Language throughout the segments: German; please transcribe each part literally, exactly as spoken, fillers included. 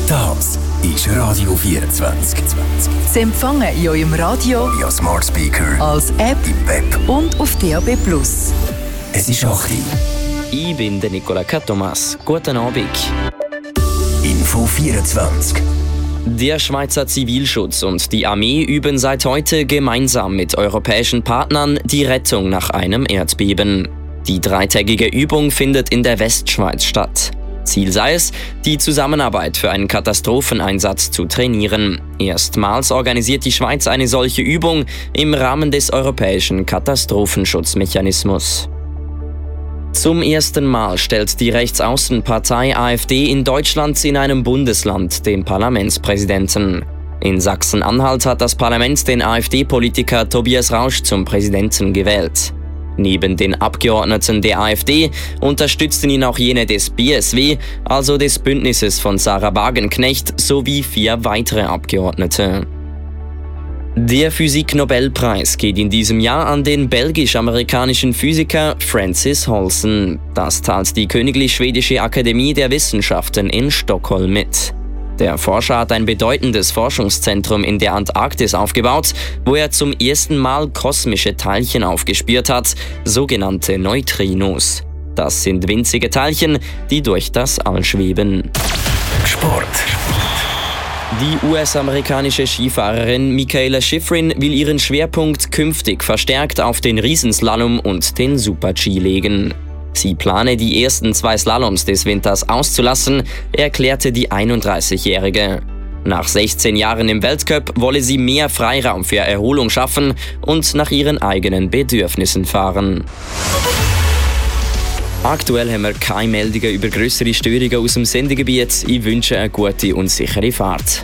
Das ist Radio vierundzwanzig. Sie empfangen in eurem Radio, via Smart Speaker, als App im Web und auf D A B plus. Es ist acht Uhr. Ich bin der Nicola Katomas. Guten Abend. Info vierundzwanzig. Der Schweizer Zivilschutz und die Armee üben seit heute gemeinsam mit europäischen Partnern die Rettung nach einem Erdbeben. Die dreitägige Übung findet in der Westschweiz statt. Ziel sei es, die Zusammenarbeit für einen Katastropheneinsatz zu trainieren. Erstmals organisiert die Schweiz eine solche Übung im Rahmen des europäischen Katastrophenschutzmechanismus. Zum ersten Mal stellt die Rechtsaußenpartei AfD in Deutschland in einem Bundesland den Parlamentspräsidenten. In Sachsen-Anhalt hat das Parlament den AfD-Politiker Tobias Rausch zum Präsidenten gewählt. Neben den Abgeordneten der AfD unterstützten ihn auch jene des B S W, also des Bündnisses von Sarah Wagenknecht, sowie vier weitere Abgeordnete. Der Physik-Nobelpreis geht in diesem Jahr an den belgisch-amerikanischen Physiker Francis Holson. Das teilt die Königlich Schwedische Akademie der Wissenschaften in Stockholm mit. Der Forscher hat ein bedeutendes Forschungszentrum in der Antarktis aufgebaut, wo er zum ersten Mal kosmische Teilchen aufgespürt hat, sogenannte Neutrinos. Das sind winzige Teilchen, die durch das All schweben. Sport. Die U S-amerikanische Skifahrerin Mikaela Shiffrin will ihren Schwerpunkt künftig verstärkt auf den Riesenslalom und den Super-G legen. Sie plane, die ersten zwei Slaloms des Winters auszulassen, erklärte die einunddreißigjährige. Nach sechzehn Jahren im Weltcup wolle sie mehr Freiraum für Erholung schaffen und nach ihren eigenen Bedürfnissen fahren. Aktuell haben wir keine Meldungen über grössere Störungen aus dem Sendegebiet. Ich wünsche eine gute und sichere Fahrt.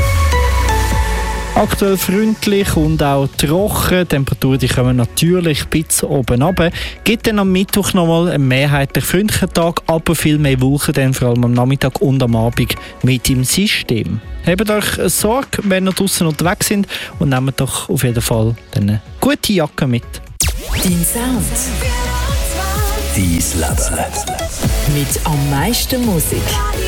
Aktuell freundlich und auch trocken. Die Temperaturen die kommen natürlich ein bisschen oben runter. Gibt dann am Mittwoch nochmal einen mehrheitlich freundlichen Tag, aber viel mehr Wolken, dann vor allem am Nachmittag und am Abend mit dem System. Habt euch Sorge, wenn ihr draußen unterwegs sind, und nehmt doch auf jeden Fall eine gute Jacke mit. Dein Sound. Dein Leben. Mit am meisten Musik.